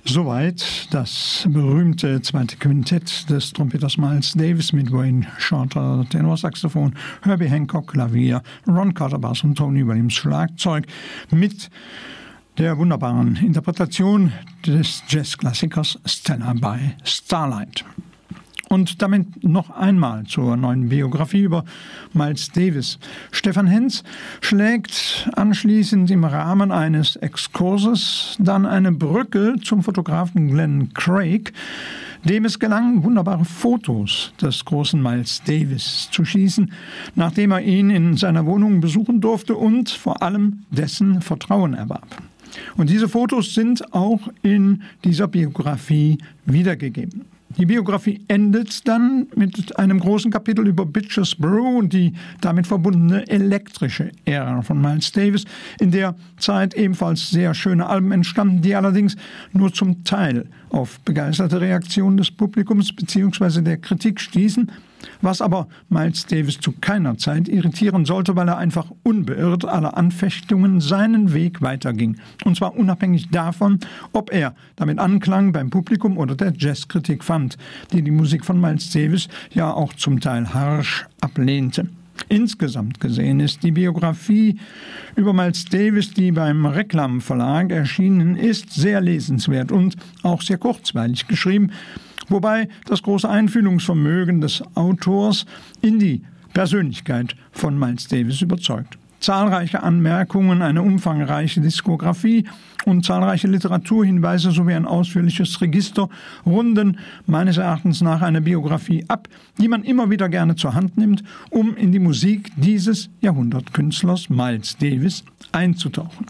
Soweit das berühmte zweite Quintett des Trompeters Miles Davis mit Wayne Shorter, Tenorsaxophon, Herbie Hancock, Klavier, Ron Carter Bass und Tony Williams Schlagzeug mit der wunderbaren Interpretation des Jazzklassikers Stella by Starlight. Und damit noch einmal zur neuen Biografie über Miles Davis. Stefan Henz schlägt anschließend im Rahmen eines Exkurses dann eine Brücke zum Fotografen Glenn Craig, dem es gelang, wunderbare Fotos des großen Miles Davis zu schießen, nachdem er ihn in seiner Wohnung besuchen durfte und vor allem dessen Vertrauen erwarb. Und diese Fotos sind auch in dieser Biografie wiedergegeben. Die Biografie endet dann mit einem großen Kapitel über Bitches Brew und die damit verbundene elektrische Ära von Miles Davis, in der Zeit ebenfalls sehr schöne Alben entstanden, die allerdings nur zum Teil auf begeisterte Reaktionen des Publikums bzw. der Kritik stießen, was aber Miles Davis zu keiner Zeit irritieren sollte, weil er einfach unbeirrt aller Anfechtungen seinen Weg weiterging. Und zwar unabhängig davon, ob er damit Anklang beim Publikum oder der Jazzkritik fand, die die Musik von Miles Davis ja auch zum Teil harsch ablehnte. Insgesamt gesehen ist die Biografie über Miles Davis, die beim Reklam Verlag erschienen ist, sehr lesenswert und auch sehr kurzweilig geschrieben, wobei das große Einfühlungsvermögen des Autors in die Persönlichkeit von Miles Davis überzeugt. Zahlreiche Anmerkungen, eine umfangreiche Diskografie und zahlreiche Literaturhinweise sowie ein ausführliches Register runden meines Erachtens nach eine Biografie ab, die man immer wieder gerne zur Hand nimmt, um in die Musik dieses Jahrhundertkünstlers Miles Davis einzutauchen.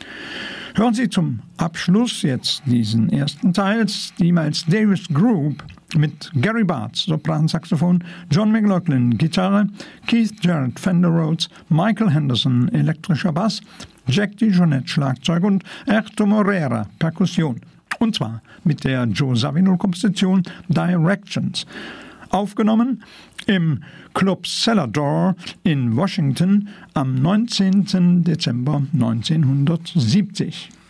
Hören Sie zum Abschluss jetzt diesen ersten Teils die Miles Davis Group mit Gary Bartz, Sopransaxophon, John McLaughlin, Gitarre, Keith Jarrett, Fender Rhodes, Michael Henderson, elektrischer Bass, Jack DeJohnette, Schlagzeug und Erto Morera, Perkussion. Und zwar mit der Joe Zawinul-Komposition Directions. Aufgenommen im Club Cellar Door in Washington am 19. Dezember 1970.